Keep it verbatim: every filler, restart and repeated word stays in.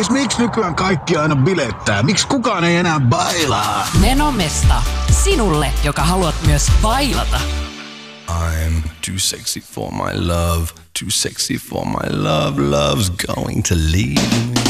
Siis miksi nykyään kaikki aina bilettää? Miksi kukaan ei enää bailaa? Menomesta. Sinulle, joka haluat myös bailata. I'm too sexy for my love, too sexy for my love, love's going to leave me.